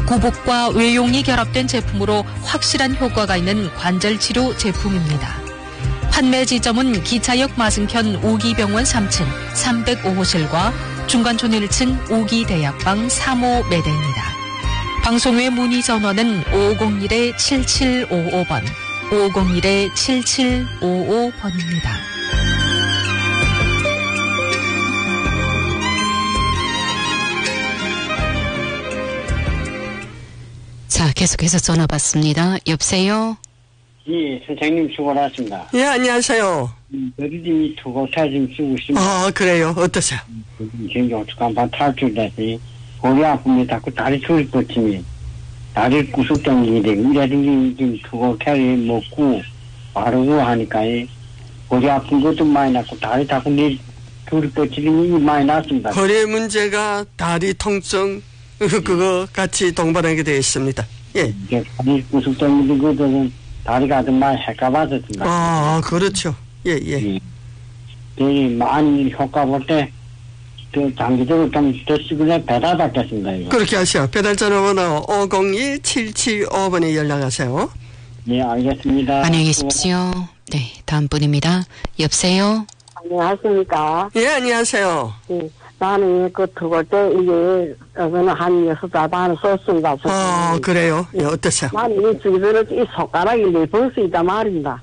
구복과 외용이 결합된 제품으로 확실한 효과가 있는 관절치료 제품입니다. 판매 지점은 기차역 맞은편 오기병원 3층 305호실과 중간촌 1층 오기대약방 3호 매대입니다. 방송 외 문의 전화는 501-7755번, 501-7755번입니다. 자, 계속해서 전화 받습니다. 여보세요? 예, 선생님 수고하셨습니다. 예, 안녕하세요. 어린이 투고차 좀 쓰고 있습니다. 아, 그래요? 어떠세요? 지금 어떡한 탈출돼서 고리 아프면 자꾸 다리 소리 뻗치면 다리 구석 당기게 되고 이래서 지금 투고차를 먹고 바르고 하니까 고리 아픈 것도 많이 났고 다리 자꾸 소리 뻗치는 게 많이 났습니다. 허리 문제가 다리 통증 그거 같이 동반하게 되어 있습니다. 예. 다리 구석 당기는 것들은 다리가 좀 많이 헷갈았습니다. 아, 그렇죠. 예, 예. 되게 많이 효과 볼 때, 장기적으로 좀 더 쓰기에 배달 받겠습니다, 이거. 그렇게 하시오. 배달 전화번호 502-775번에 연락하세요. 네, 알겠습니다. 안녕히 계십시오. 네, 다음 분입니다. 여보세요? 안녕하십니까. 예, 안녕하세요. 예, 나는 그 들어올 때 이게 한 6달 썼습니다. 아, 그래요? 예, 어떠세요? 나는 이 주변에 이 손가락이 내벌수 있단 말입니다.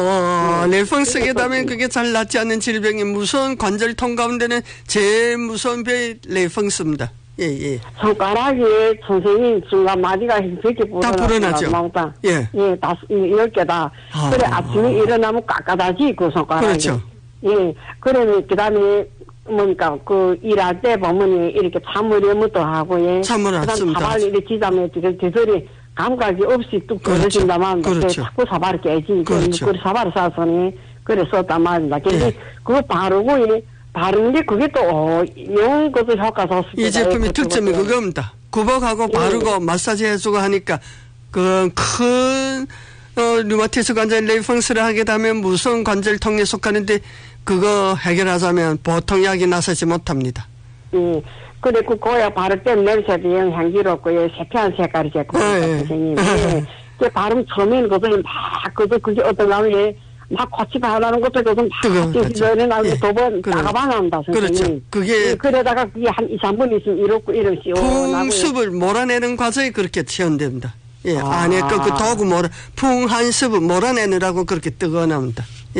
뇌풍 쓰게 되면 그게 잘 낫지 않는 질병이 무서운 관절통 가운데는 제일 무서운 병이 뇌풍스입니다. 예, 예. 손가락이 선생님 중간 마디가 이렇게 다 불어나죠. 예. 예, 다 10개다. 그래, 아침에 일어나면 깎아다지, 그 손가락이. 그렇죠. 예, 그러면 그 다음에 뭐니까 그 일할 때 보면 이렇게 참으려면도 하고, 예. 참을 않습니다. 사발 이렇게 지자면 제설이 감각이 없이 뚝 떨어진다만 그렇죠. 자꾸 사발을 깨지. 그렇죠. 그 사발을 싸서니 그래 썼단 말입니다. 근데 예. 그거 바르고 바른 게 그게 또 영 것도 효과 좋습니다. 이 제품의 특점이 그겁니다. 구복하고 바르고 마사지 해주고 하니까 그 큰 류마티스 관절 레이펑스를 하게 되면 무서운 관절통에 속하는데 그거 해결하자면 보통 약이 나서지 못합니다. 예. 그래, 그 고약 바를 때 냄새도 향기롭고, 새피한 색깔이 됐고, 선생님. 예. 그 발음 처음에는 그것을 막, 그게 어떤 가면, 막 코치 바라는 것도 그것은 막, 뜨거운 나오고 두번 나가방합니다, 선생님. 그렇죠. 그게. 예, 그러다가 그게 한 2, 3분 있으면 이렇고, 풍습을 몰아내는 과정이 그렇게 지연됩니다. 예, 안에 그 도구 풍한 습을 몰아내느라고 그렇게 뜨거워납니다. 예.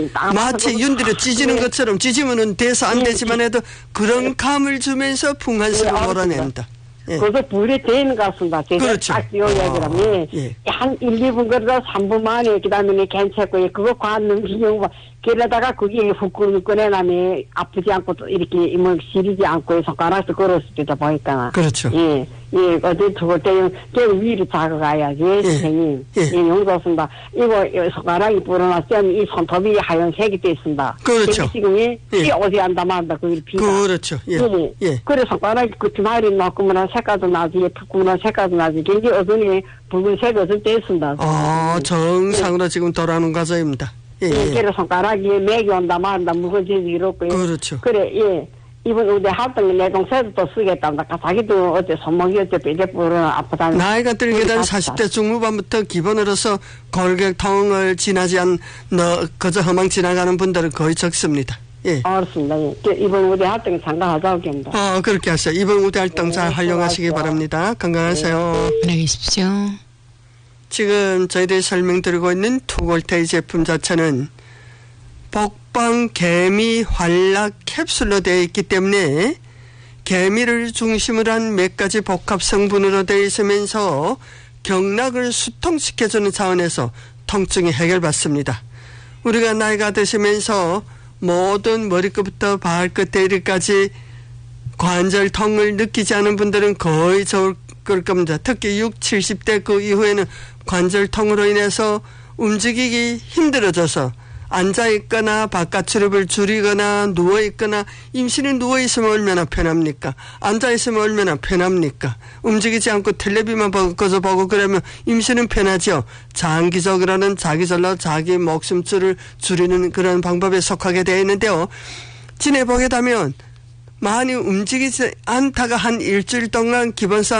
마치 윤들에 찢는 것처럼 찢으면은 돼서 안 되지만 해도 그런 감을 주면서 풍한 습을 몰아냅니다. 예. 그래서 불이 되는 것 같습니다. 제가 그렇죠. 딱 이야기라면 한 1, 2분 그러다 3분 만에 그 다음에 괜찮고 그거 과는 경우가 그러다가 그게 훅 꺼내나면 아프지 않고 또 이렇게 뭐 시리지 않고 손가락도 걸었을 때도 보니까. 그렇죠. 예. 예, 어디 두고 때 위로 작아가야지, 선생님. 예, 용도습니다. 이거 손가락이 불어났으면 이 손톱이 하얀색이 돼 있습니다. 그렇죠. 지금이 어디 안담한다, 그 피가. 그렇죠. 예. 예. 그래, 손가락이 그 주말이 넣고면 색깔도 나지, 붉은 색깔도 나지, 굉장히 어선이 붉은색 어선 돼 있습니다. 정상으로 지금 돌아오는 과정입니다. 예. 그래, 손가락이 맥이 온다, 말한다, 묵은지도 이렇고. 그렇죠. 그래, 예. 이번 우리 활동 내 동생도 또 쓰겠답니다. 자기도 어째 손목이 어째 뼈대부분 아프다. 나이가 들게 된 40대 중후반부터 기본으로서 골격통을 지나지 않 그저 허망 지나가는 분들은 거의 적습니다. 예. 알았습니다. 예. 이번 우리 활동에 참가하자고 합니다. 그렇게 하세요. 이번 우리 활동 잘 활용하시기 바랍니다. 건강하세요. 안녕히 계십시오. 지금 저희들이 설명드리고 있는 투골테이 제품 자체는 복방 개미 활락 캡슐로 되어 있기 때문에 개미를 중심으로 한 몇 가지 복합 성분으로 되어 있으면서 경락을 수통시켜주는 차원에서 통증이 해결받습니다. 우리가 나이가 드시면서 모든 머리끝부터 발끝 대리까지 관절통을 느끼지 않은 분들은 거의 적을 겁니다. 특히 60, 70대 그 이후에는 관절통으로 인해서 움직이기 힘들어져서 앉아있거나 바깥 출입을 줄이거나 누워있거나 임신은 누워있으면 얼마나 편합니까? 앉아있으면 얼마나 편합니까? 움직이지 않고 텔레비만 보고서 보고 그러면 임신은 편하죠. 장기적으로는 자기절로 자기 목숨줄을 줄이는 그런 방법에 속하게 되어 있는데요. 지내보게 되면 많이 움직이지 않다가 한 일주일 동안 기본상